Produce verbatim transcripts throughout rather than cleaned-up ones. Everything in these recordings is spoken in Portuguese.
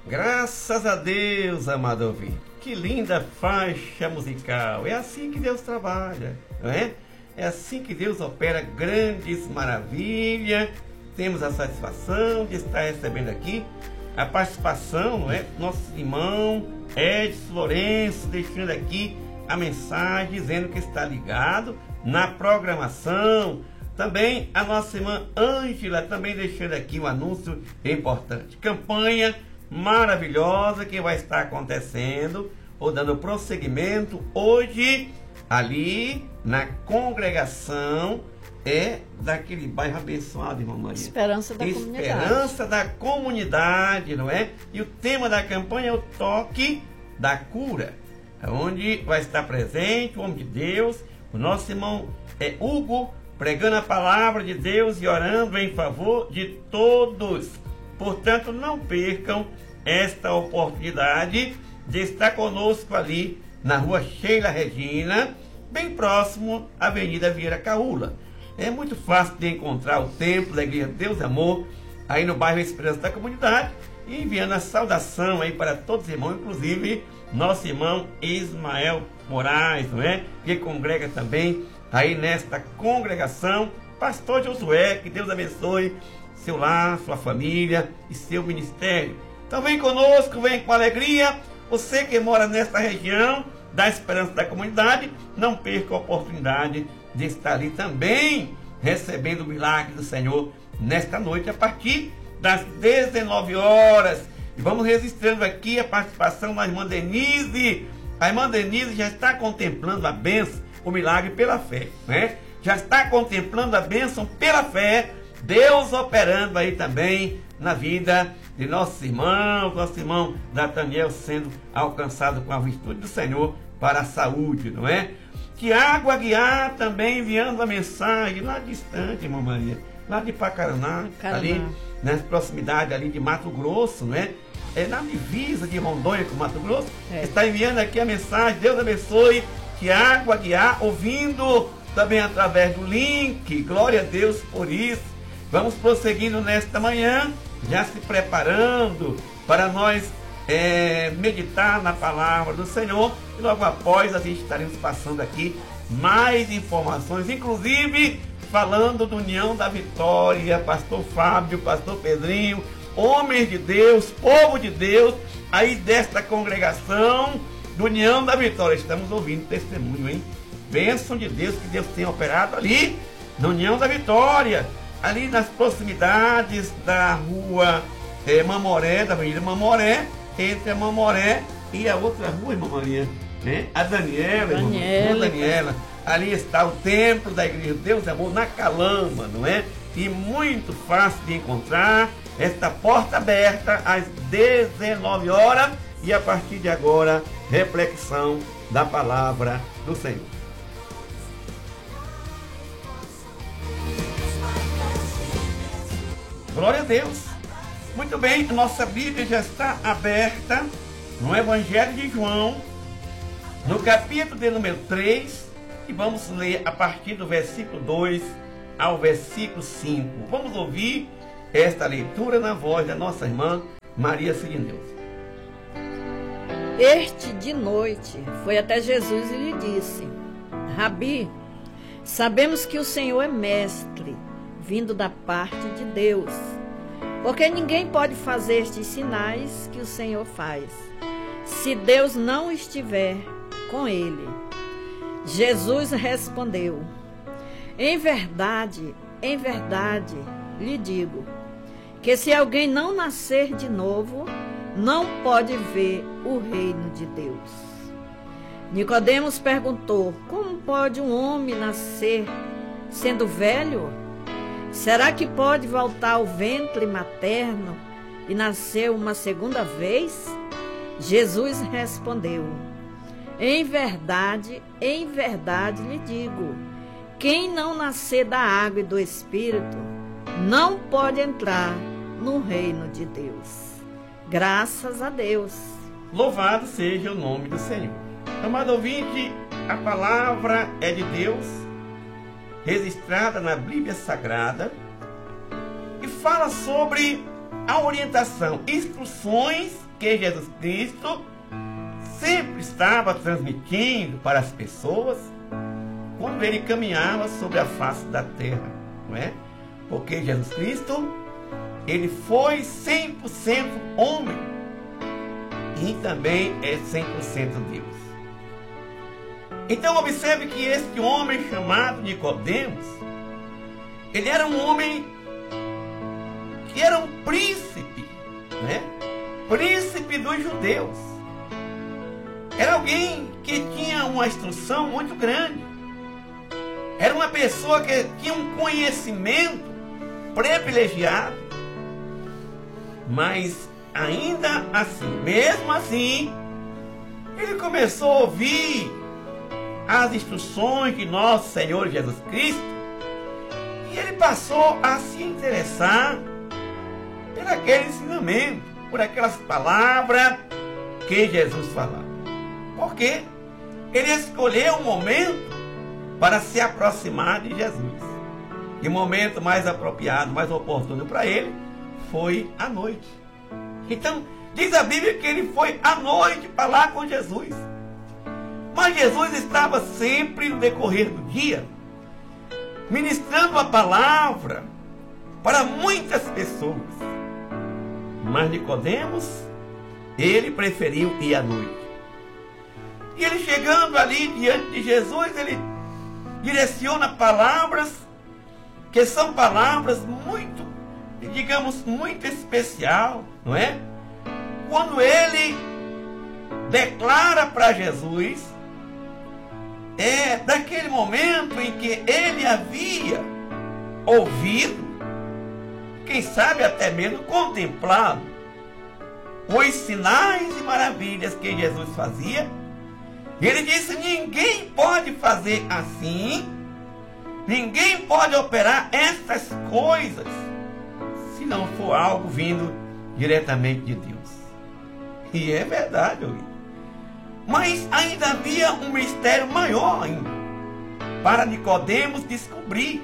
Graças a Deus, amado ouvinte. Que linda faixa musical. É assim que Deus trabalha, não é? É assim que Deus opera grandes maravilhas. Temos a satisfação de estar recebendo aqui a participação, não é? Do nosso irmão Edson Lourenço, deixando aqui a mensagem dizendo que está ligado na programação. Também a nossa irmã Ângela também deixando aqui um anúncio importante. Campanha maravilhosa que vai estar acontecendo ou dando prosseguimento hoje ali na congregação é daquele bairro abençoado, irmã Maria. Esperança da Esperança comunidade. Esperança da comunidade, não é? E o tema da campanha é o toque da cura, onde vai estar presente o homem de Deus, o nosso irmão é Hugo, pregando a palavra de Deus e orando em favor de todos. Portanto, não percam esta oportunidade de estar conosco ali na rua Sheila Regina, bem próximo à Avenida Vieira Caúla. É muito fácil de encontrar o templo da Igreja Deus e Amor, aí no bairro Esperança da Comunidade, e enviando a saudação aí para todos os irmãos, inclusive nosso irmão Ismael Moraes, não é? Que congrega também aí nesta congregação. Pastor Josué, que Deus abençoe seu lar, sua família e seu ministério. Então vem conosco, vem com alegria. Você que mora nesta região da Esperança da Comunidade, não perca a oportunidade de estar ali também recebendo o milagre do Senhor nesta noite a partir das dezenove horas. E vamos registrando aqui a participação da irmã Denise. A irmã Denise já está contemplando a bênção, o milagre pela fé, né? Já está contemplando a bênção pela fé, Deus operando aí também na vida de nossos irmãos, nosso irmão Nathaniel sendo alcançado com a virtude do Senhor para a saúde, não é? Tiago Aguiar também enviando a mensagem lá distante, irmã Maria, lá de Pacaraná, Paraná. ali nas proximidades ali de Mato Grosso, não é? É na divisa de Rondônia com Mato Grosso, é. Está enviando aqui a mensagem, Deus abençoe, Tiago Aguiar, ouvindo também através do link, glória a Deus por isso. Vamos prosseguindo nesta manhã, já se preparando para nós é, meditar na palavra do Senhor, e logo após a gente estaremos passando aqui mais informações, inclusive falando do União da Vitória, pastor Fábio, pastor Pedrinho, homens de Deus, povo de Deus, aí desta congregação do União da Vitória. Estamos ouvindo testemunho, hein? Bênção de Deus que Deus tem operado ali na União da Vitória, ali nas proximidades da rua é, Mamoré, da Avenida Mamoré, entre a Mamoré e a outra rua, irmã Maria, né? A Daniela, Daniela, irmã Daniela. Ali está o templo da Igreja Deus e Amor na Calama, não é? E muito fácil de encontrar. Esta porta aberta às dezenove horas e a partir de agora, reflexão da palavra do Senhor. Glória a Deus. Muito bem, nossa Bíblia já está aberta no Evangelho de João, no capítulo de número três, e vamos ler a partir do versículo dois ao versículo cinco. Vamos ouvir esta leitura na voz da nossa irmã Maria Cirindeus. Este de noite foi até Jesus e lhe disse: Rabi, sabemos que o Senhor é mestre, vindo da parte de Deus, porque ninguém pode fazer estes sinais que o Senhor faz, se Deus não estiver com ele. Jesus respondeu: Em verdade, em verdade, lhe digo, que se alguém não nascer de novo, não pode ver o reino de Deus. Nicodemos perguntou: Como pode um homem nascer sendo velho? Será que pode voltar ao ventre materno e nascer uma segunda vez? Jesus respondeu: Em verdade, em verdade lhe digo, quem não nascer da água e do Espírito não pode entrar no reino de Deus. Graças a Deus. Louvado seja o nome do Senhor. Amado ouvinte, a palavra é de Deus, registrada na Bíblia Sagrada, e fala sobre a orientação, instruções que Jesus Cristo sempre estava transmitindo para as pessoas quando ele caminhava sobre a face da terra, não é? Porque Jesus Cristo, ele foi cem por cento homem e também é cem por cento Deus. Então observe que este homem chamado Nicodemos, ele era um homem que era um príncipe, né? Príncipe dos judeus. Era alguém que tinha uma instrução muito grande. Era uma pessoa que tinha um conhecimento privilegiado. Mas ainda assim, mesmo assim, ele começou a ouvir as instruções de nosso Senhor Jesus Cristo e ele passou a se interessar por aquele ensinamento, por aquelas palavras que Jesus falava. Porque ele escolheu um momento para se aproximar de Jesus. E o momento mais apropriado, mais oportuno para ele foi à noite. Então, diz a Bíblia que ele foi à noite falar com Jesus. Mas Jesus estava sempre no decorrer do dia ministrando a palavra para muitas pessoas. Mas Nicodemos, ele preferiu ir à noite. E ele chegando ali diante de Jesus, ele direciona palavras que são palavras muito, digamos, muito especial, não é? Quando ele declara para Jesus, é daquele momento em que ele havia ouvido, quem sabe até mesmo contemplado, os sinais e maravilhas que Jesus fazia. Ele disse: ninguém pode fazer assim, ninguém pode operar essas coisas se não for algo vindo diretamente de Deus. E é verdade, ouvi. Mas ainda havia um mistério maior ainda para Nicodemos descobrir.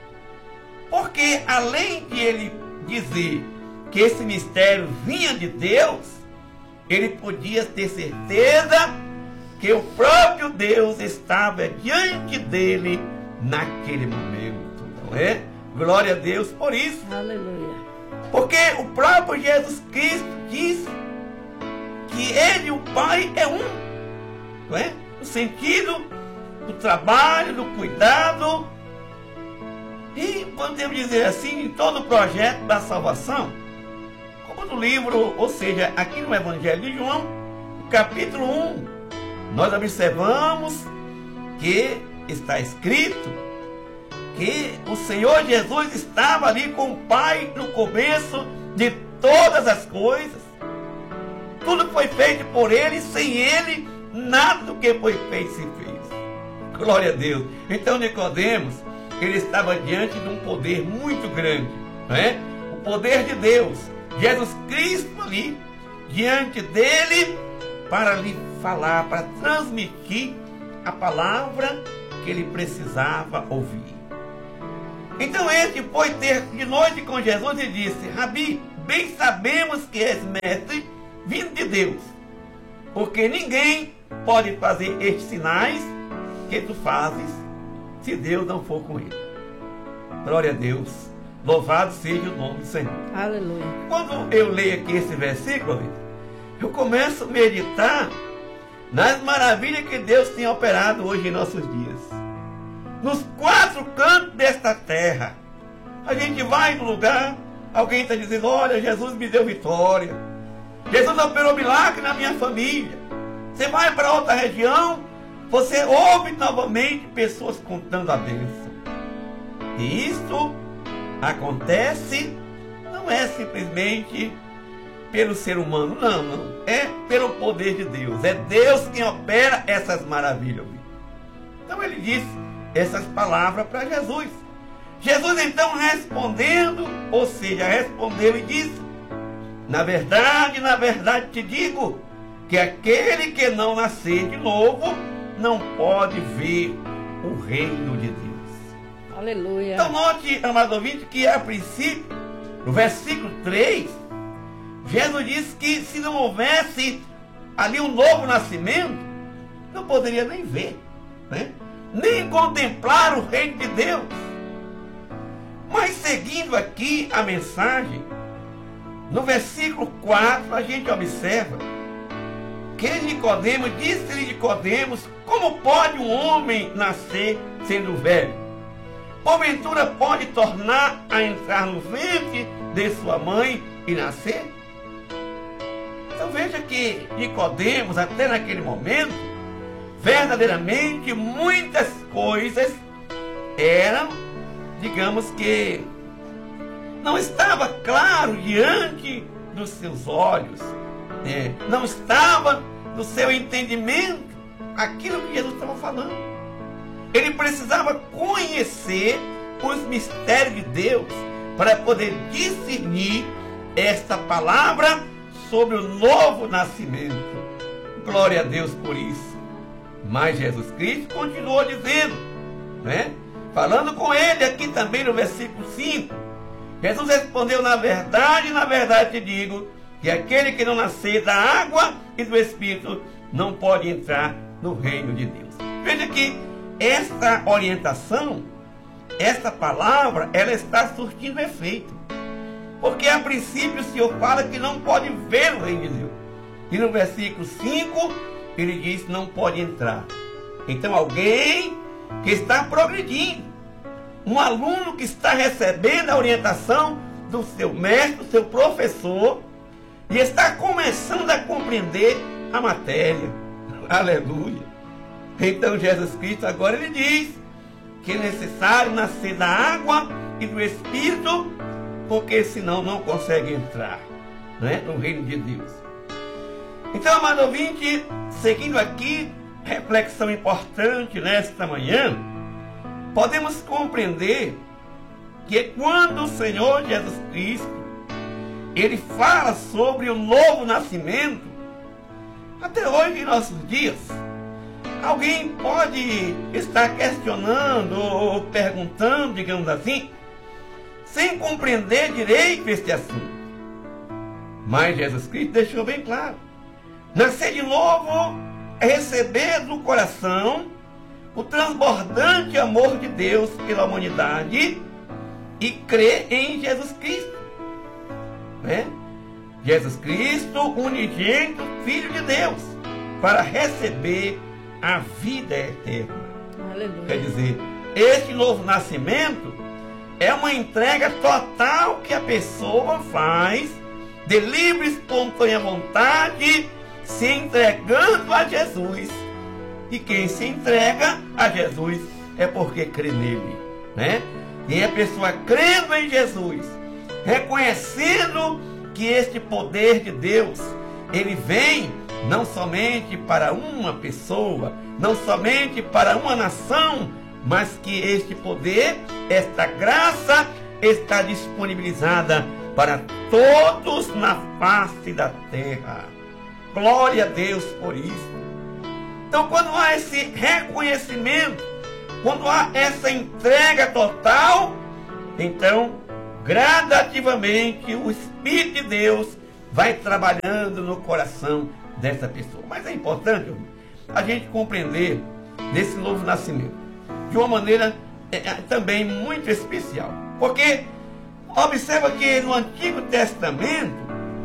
Porque além de ele dizer que esse mistério vinha de Deus, ele podia ter certeza que o próprio Deus estava diante dele naquele momento, não é? Glória a Deus por isso. Aleluia. Porque o próprio Jesus Cristo disse que ele e o Pai é um, não é? No sentido do trabalho, do cuidado e, podemos dizer assim, em todo o projeto da salvação. Como no livro, ou seja, aqui no Evangelho de João, capítulo um, nós observamos que está escrito que o Senhor Jesus estava ali com o Pai no começo de todas as coisas. Tudo foi feito por Ele, sem Ele, nada do que foi feito se fez. Glória a Deus. Então Nicodemos, ele estava diante de um poder muito grande, não é? O poder de Deus, Jesus Cristo ali, diante dele, para lhe falar, para transmitir a palavra que ele precisava ouvir. Então ele foi ter de noite com Jesus e disse: Rabi, bem sabemos que és mestre vindo de Deus, porque ninguém pode fazer estes sinais que tu fazes se Deus não for com ele. Glória a Deus, louvado seja o nome do Senhor. Aleluia. Quando eu leio aqui esse versículo, eu começo a meditar nas maravilhas que Deus tem operado hoje em nossos dias. Nos quatro cantos desta terra, a gente vai no lugar, alguém está dizendo: olha, Jesus me deu vitória, Jesus operou milagre na minha família. Você vai para outra região, você ouve novamente pessoas contando a bênção. E isto acontece, não é simplesmente pelo ser humano, não, não. É pelo poder de Deus. É Deus quem opera essas maravilhas. Então ele disse essas palavras para Jesus. Jesus então respondendo, ou seja, respondeu e disse: na verdade, na verdade te digo, que aquele que não nascer de novo não pode ver o reino de Deus. Aleluia. Então note, amado ouvinte, que a princípio, no versículo três, Jesus disse que se não houvesse ali um novo nascimento, não poderia nem ver, né? Nem contemplar o reino de Deus. Mas seguindo aqui a mensagem, no versículo quatro a gente observa que Nicodemos disse-lhe Nicodemos: como pode um homem nascer sendo velho? Porventura pode tornar a entrar no ventre de sua mãe e nascer? Então veja que Nicodemos, até naquele momento, verdadeiramente muitas coisas eram, digamos que, não estava claro diante dos seus olhos, né? Não estava no seu entendimento aquilo que Jesus estava falando. Ele precisava conhecer os mistérios de Deus para poder discernir esta palavra sobre o novo nascimento. Glória a Deus por isso. Mas Jesus Cristo continuou dizendo, né? Falando com ele aqui também no versículo cinco. Jesus respondeu: na verdade, na verdade te digo, que aquele que não nascer da água e do Espírito não pode entrar no reino de Deus. Veja que esta orientação, esta palavra, ela está surtindo efeito. Porque a princípio o Senhor fala que não pode ver o reino de Deus. E no versículo cinco, ele diz: não pode entrar. Então alguém que está progredindo, um aluno que está recebendo a orientação do seu mestre, do seu professor, e está começando a compreender a matéria. Aleluia. Então Jesus Cristo agora ele diz que é necessário nascer da água e do Espírito, porque senão não consegue entrar, né, no reino de Deus. Então, amado ouvinte, seguindo aqui, reflexão importante nesta manhã, podemos compreender que quando o Senhor Jesus Cristo ele fala sobre o novo nascimento, até hoje em nossos dias, alguém pode estar questionando ou perguntando, digamos assim, sem compreender direito este assunto. Mas Jesus Cristo deixou bem claro: nascer de novo é receber do coração o transbordante amor de Deus pela humanidade e crer em Jesus Cristo, né? Jesus Cristo, unigênito Filho de Deus, para receber a vida eterna. Aleluia. Quer dizer, este novo nascimento é uma entrega total que a pessoa faz de livre e espontânea vontade, se entregando a Jesus. E quem se entrega a Jesus é porque crê nele, né? E a pessoa crendo em Jesus, reconhecendo que este poder de Deus, ele vem não somente para uma pessoa, não somente para uma nação, mas que este poder, esta graça está disponibilizada para todos na face da terra. Glória a Deus por isso. Então, quando há esse reconhecimento, quando há essa entrega total, então, gradativamente, o Espírito de Deus vai trabalhando no coração dessa pessoa. Mas é importante a gente compreender desse novo nascimento de uma maneira é, também muito especial. Porque observa que no Antigo Testamento,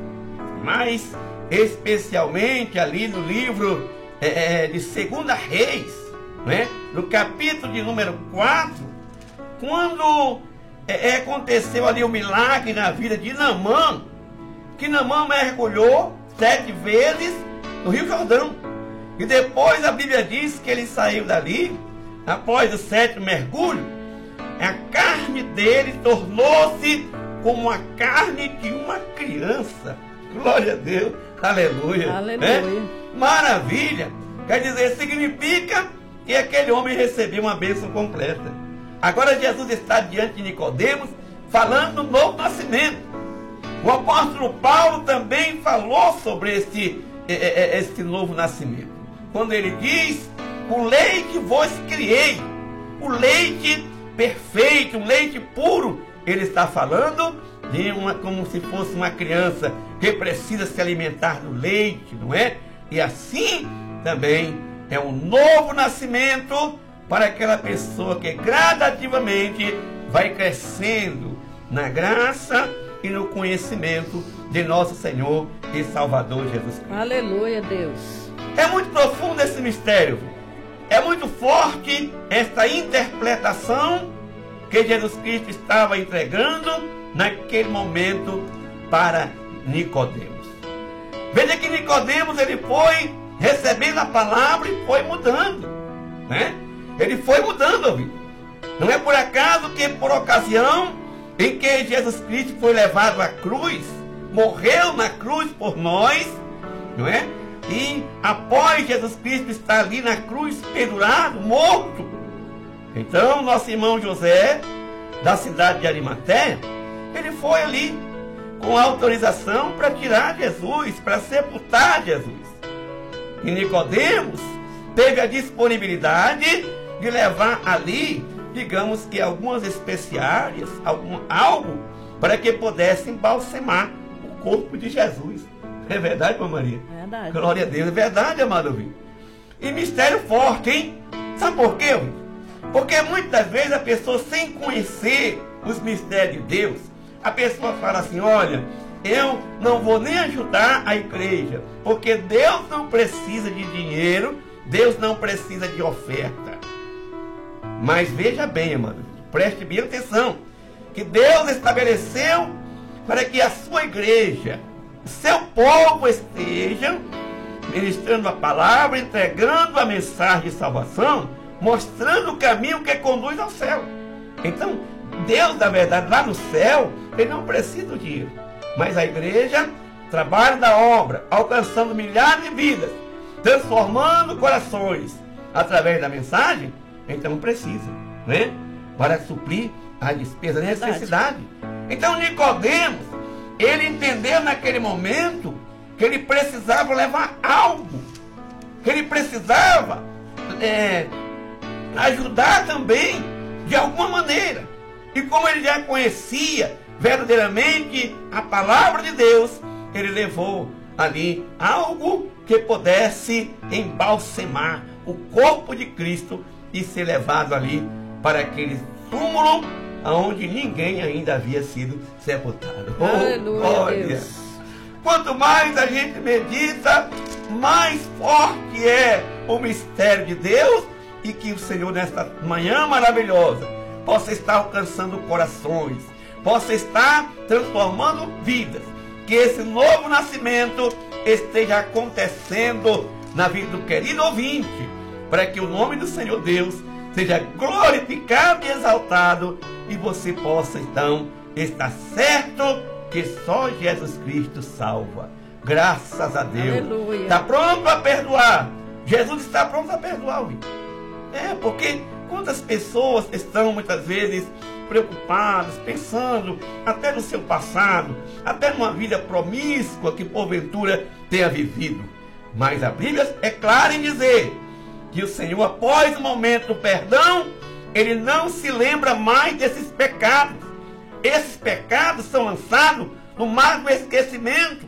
mas especialmente ali no livro é, de Segunda Reis, né, no capítulo de número quatro, quando é, aconteceu ali o milagre na vida de Naamã, que Naamã mergulhou sete vezes no Rio Jordão. E depois a Bíblia diz que ele saiu dali, após o sétimo mergulho, a carne dele tornou-se como a carne de uma criança. Glória a Deus, aleluia. Aleluia. Né? Maravilha. Quer dizer, significa que aquele homem recebeu uma bênção completa. Agora Jesus está diante de Nicodemos, falando do novo nascimento. O apóstolo Paulo também falou sobre este, este novo nascimento, quando ele diz: o leite vos criei, o leite perfeito, um leite puro. Ele está falando de uma, como se fosse uma criança que precisa se alimentar do leite, não é? E assim também é um novo nascimento para aquela pessoa que gradativamente vai crescendo na graça e no conhecimento de nosso Senhor e Salvador Jesus Cristo. Aleluia, Deus. É muito profundo esse mistério. É muito forte esta interpretação que Jesus Cristo estava entregando naquele momento para Nicodemos. Veja que Nicodemos, ele foi recebendo a palavra e foi mudando, né? Ele foi mudando, viu? Não é por acaso que por ocasião em que Jesus Cristo foi levado à cruz, morreu na cruz por nós, não é? E após Jesus Cristo estar ali na cruz pendurado, morto, então nosso irmão José, da cidade de Arimateia, ele foi ali com autorização para tirar Jesus, para sepultar Jesus. E Nicodemos teve a disponibilidade de levar ali, digamos que algumas especiarias, algum, algo para que pudesse embalsamar o corpo de Jesus. É verdade, irmã Maria? Verdade. Glória a Deus, é verdade, amado ouvinte. E mistério forte, hein? Sabe por quê, ouvinte? Porque muitas vezes a pessoa, sem conhecer os mistérios de Deus, a pessoa fala assim: olha, eu não vou nem ajudar a igreja, porque Deus não precisa de dinheiro, Deus não precisa de oferta. Mas veja bem, amado, preste bem atenção, que Deus estabeleceu para que a sua igreja, o seu povo estejam ministrando a palavra, entregando a mensagem de salvação, mostrando o caminho que conduz ao céu. Então, Deus, na verdade, lá no céu, ele não precisa do dinheiro. Mas a igreja trabalha da obra, alcançando milhares de vidas, transformando corações através da mensagem, então precisa, né? Para suprir a despesa, a necessidade. Então Nicodemos, ele entendeu naquele momento que ele precisava levar algo, que ele precisava é, ajudar também de alguma maneira. E como ele já conhecia verdadeiramente a palavra de Deus, ele levou ali algo que pudesse embalsamar o corpo de Cristo e ser levado ali para aquele túmulo onde ninguém ainda havia sido sepultado. Oh, aleluia, glória! Deus. Quanto mais a gente medita, mais forte é o mistério de Deus, e que o Senhor, nesta manhã maravilhosa, possa estar alcançando corações, possa estar transformando vidas, que esse novo nascimento esteja acontecendo na vida do querido ouvinte, para que o nome do Senhor Deus seja glorificado e exaltado, e você possa então estar certo que só Jesus Cristo salva. Graças a Deus. Aleluia. Está pronto a perdoar. Jesus está pronto a perdoar. Viu? É, porque quantas pessoas estão muitas vezes preocupadas, pensando até no seu passado, até numa vida promíscua que porventura tenha vivido. Mas a Bíblia é clara em dizer que o Senhor, após o momento do perdão, ele não se lembra mais desses pecados. Esses pecados são lançados no mar do esquecimento.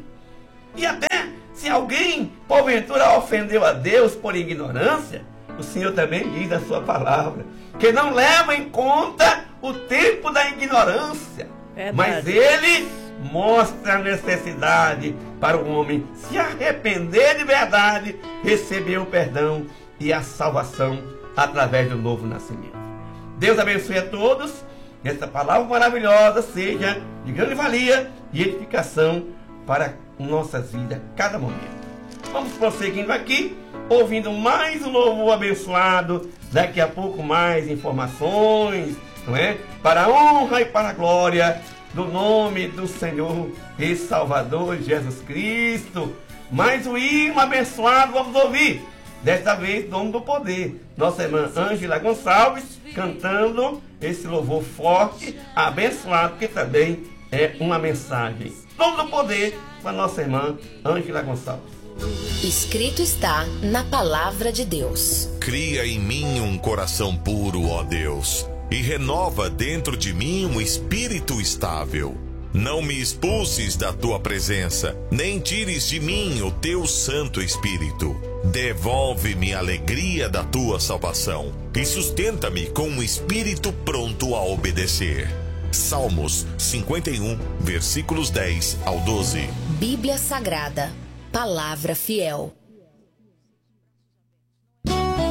E até se alguém porventura ofendeu a Deus por ignorância, o Senhor também diz na sua palavra que não leva em conta o tempo da ignorância. Verdade. Mas ele mostra a necessidade para o homem se arrepender de verdade, receber o perdão e a salvação através do novo nascimento. Deus abençoe a todos. Que essa palavra maravilhosa seja de grande valia e edificação para nossas vidas a cada momento. Vamos prosseguindo aqui, ouvindo mais um louvor abençoado. Daqui a pouco mais informações, não é? Para a honra e para a glória do nome do Senhor e Salvador Jesus Cristo. Mais um hino abençoado vamos ouvir. Desta vez, Dono do Poder, nossa irmã Ângela Gonçalves, cantando esse louvor forte, abençoado, que também é uma mensagem. Dono do Poder, para nossa irmã Ângela Gonçalves. Escrito está na palavra de Deus. Cria em mim um coração puro, ó Deus, e renova dentro de mim um espírito estável. Não me expulses da tua presença, nem tires de mim o teu Santo Espírito. Devolve-me a alegria da tua salvação e sustenta-me com um espírito pronto a obedecer. Salmos cinquenta e um, versículos dez ao doze. Bíblia Sagrada, palavra fiel.